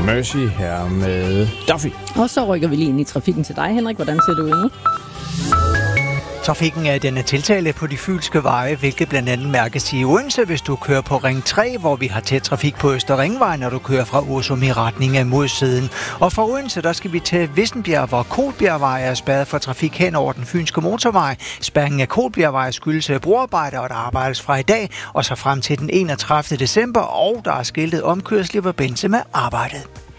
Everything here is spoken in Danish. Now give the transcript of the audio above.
Mercy her med Duffy. Og så rykker vi lige ind i trafikken til dig, Henrik. Hvordan ser du ud nu? Trafikken den er tiltale på de fynske veje, hvilket blandt andet mærkes i Odense, hvis du kører på Ring 3, hvor vi har tæt trafik på Østerringvej, når du kører fra Åsum i retning af modsiden. Og fra Odense, der skal vi til Vissenbjerg, hvor Kolbjergvej er spærret for trafik hen over den fynske motorvej. Spærringen af Kolbjergvej skyldes broarbejder, og der arbejdes fra i dag, og så frem til den 31. december, og der er skiltet omkørsel i forbindelse med arbejdet.